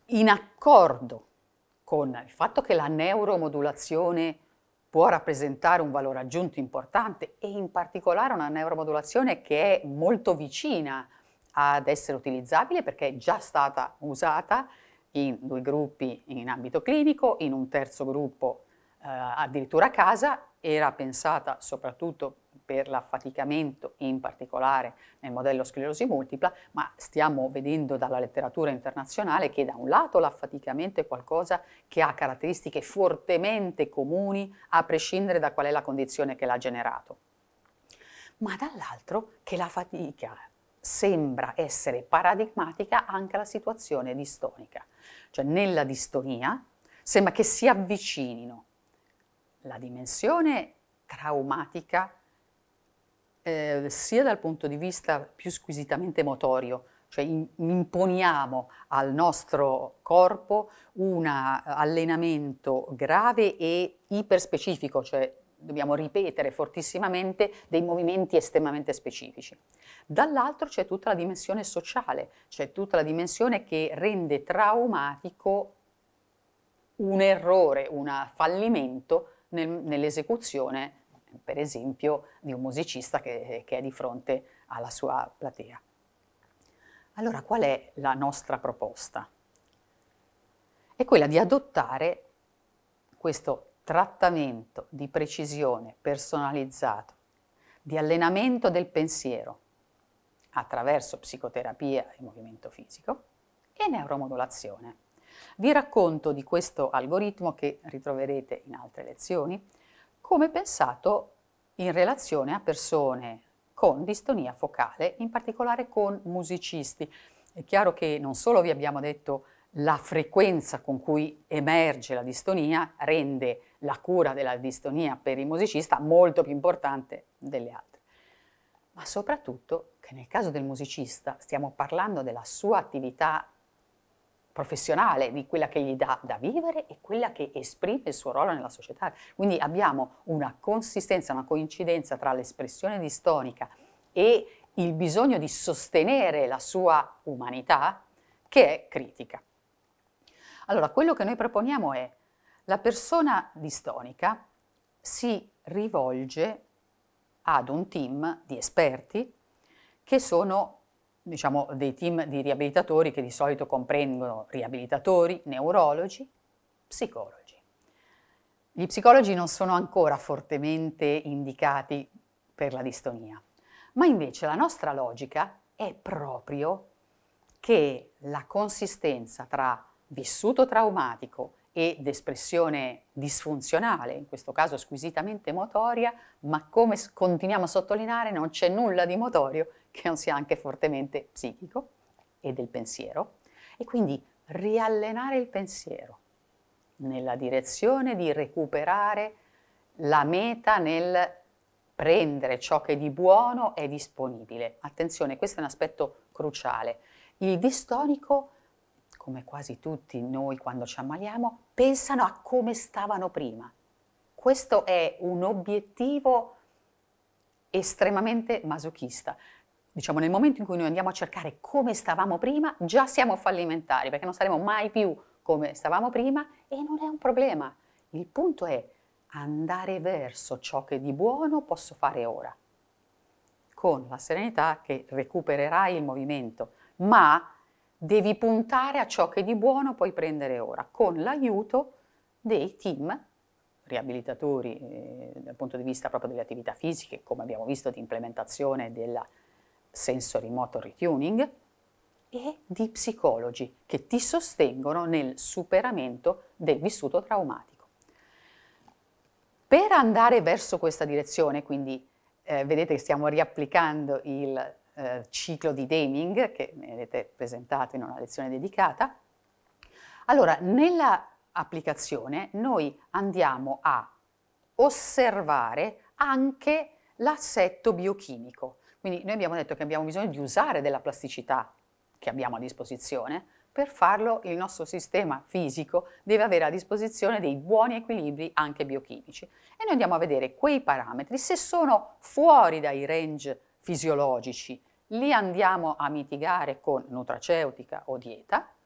in accordo con il fatto che la neuromodulazione può rappresentare un valore aggiunto importante e in particolare una neuromodulazione che è molto vicina ad essere utilizzabile perché è già stata usata in 2 gruppi in ambito clinico, in un terzo gruppo addirittura a casa, era pensata soprattutto per l'affaticamento, in particolare nel modello sclerosi multipla, ma stiamo vedendo dalla letteratura internazionale che da un lato l'affaticamento è qualcosa che ha caratteristiche fortemente comuni a prescindere da qual è la condizione che l'ha generato, ma dall'altro che la fatica sembra essere paradigmatica anche alla situazione distonica, cioè nella distonia sembra che si avvicinino la dimensione traumatica sia dal punto di vista più squisitamente motorio, cioè imponiamo al nostro corpo un allenamento grave e iperspecifico, cioè dobbiamo ripetere fortissimamente dei movimenti estremamente specifici. Dall'altro c'è tutta la dimensione sociale, c'è tutta la dimensione che rende traumatico un errore, un fallimento nell'esecuzione, per esempio, di un musicista che è di fronte alla sua platea. Allora, qual è la nostra proposta? È quella di adottare questo trattamento di precisione personalizzato, di allenamento del pensiero attraverso psicoterapia e movimento fisico e neuromodulazione. Vi racconto di questo algoritmo che ritroverete in altre lezioni, come pensato in relazione a persone con distonia focale, in particolare con musicisti. È chiaro che non solo vi abbiamo detto la frequenza con cui emerge la distonia rende la cura della distonia per il musicista molto più importante delle altre, ma soprattutto che nel caso del musicista stiamo parlando della sua attività professionale, di quella che gli dà da vivere e quella che esprime il suo ruolo nella società. Quindi abbiamo una consistenza, una coincidenza tra l'espressione distonica e il bisogno di sostenere la sua umanità che è critica. Allora, quello che noi proponiamo è la persona distonica si rivolge ad un team di esperti che sono diciamo, dei team di riabilitatori che di solito comprendono riabilitatori, neurologi, psicologi. Gli psicologi non sono ancora fortemente indicati per la distonia, ma invece la nostra logica è proprio che la consistenza tra vissuto traumatico ed espressione disfunzionale, in questo caso squisitamente motoria, ma come continuiamo a sottolineare non c'è nulla di motorio che non sia anche fortemente psichico e del pensiero, e quindi riallenare il pensiero nella direzione di recuperare la meta nel prendere ciò che di buono è disponibile. Attenzione, questo è un aspetto cruciale. Il distonico, come quasi tutti noi quando ci ammaliamo, pensano a come stavano prima. Questo è un obiettivo estremamente masochista. Diciamo, nel momento in cui noi andiamo a cercare come stavamo prima, già siamo fallimentari, perché non saremo mai più come stavamo prima e non è un problema. Il punto è andare verso ciò che di buono posso fare ora, con la serenità che recupererai il movimento, ma devi puntare a ciò che di buono puoi prendere ora, con l'aiuto dei team riabilitatori dal punto di vista proprio delle attività fisiche, come abbiamo visto, di implementazione della sensory motor retuning, e di psicologi che ti sostengono nel superamento del vissuto traumatico. Per andare verso questa direzione, quindi vedete che stiamo riapplicando il ciclo di Deming che mi avete presentato in una lezione dedicata. Allora, nella applicazione noi andiamo a osservare anche l'assetto biochimico. Quindi noi abbiamo detto che abbiamo bisogno di usare della plasticità che abbiamo a disposizione. Per farlo il nostro sistema fisico deve avere a disposizione dei buoni equilibri anche biochimici e noi andiamo a vedere quei parametri, se sono fuori dai range fisiologici li andiamo a mitigare con nutraceutica o dieta,